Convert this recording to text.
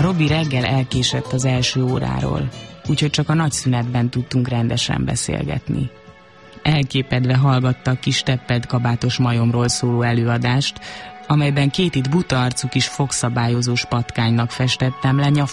Robi reggel elkésett az első óráról, úgyhogy csak a nagy szünetben tudtunk rendesen beszélgetni. Elképedve hallgatta a kis tepped kabátos majomról szóló előadást, amelyben két itt buta arcú kis fogszabályozós patkánynak festettem le